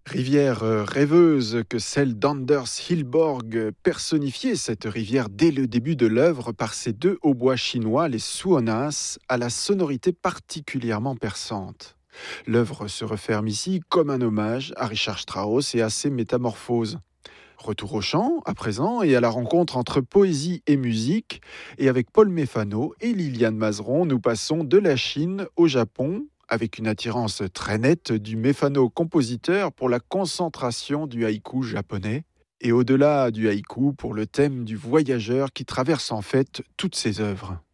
Rivière rêveuse que celle d'Anders Hillborg personnifiait cette rivière dès le début de l'œuvre par ses deux hautbois chinois, les suonas, à la sonorité particulièrement perçante. L'œuvre se referme ici comme un hommage à Richard Strauss et à ses métamorphoses. Retour au chant, à présent, et à la rencontre entre poésie et musique. Et avec Paul Méfano et Liliane Mazeron, nous passons de la Chine au Japon, avec une attirance très nette du Méfano-compositeur pour la concentration du haïku japonais, et au-delà du haïku pour le thème du voyageur qui traverse en fait toutes ses œuvres.